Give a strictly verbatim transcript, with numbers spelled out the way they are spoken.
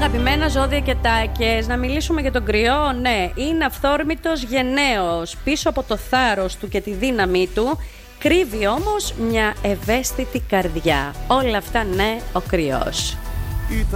Αγαπημένα ζώδια και τάκες, να μιλήσουμε για τον κρυό. Ναι, είναι αυθόρμητος γενναίος. Πίσω από το θάρρος του και τη δύναμή του κρύβει όμως μια ευαίσθητη καρδιά. Όλα αυτά, ναι, ο κρυός.